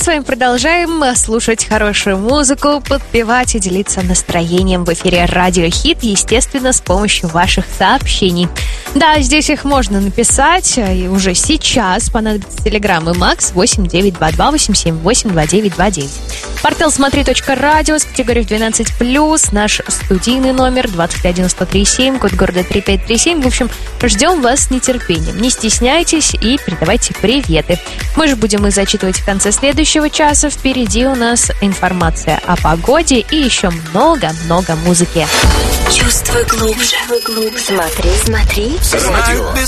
с вами продолжаем слушать хорошую музыку, подпевать и делиться настроением в эфире Радио Хит, естественно, с помощью ваших сообщений. Да, здесь их можно написать, и уже сейчас понадобится Telegram и Макс 8922-878-2929. Портал смотри.радио с категорией 12+, наш студийный номер 25137, код города 3537. В общем, ждем вас с нетерпением. Не стесняйтесь и передавайте приветы. Мы же будем их зачитывать в конце следующего часа. Впереди у нас информация о погоде и еще много-много музыки. Чувствуй глубже. Смотри. Радио.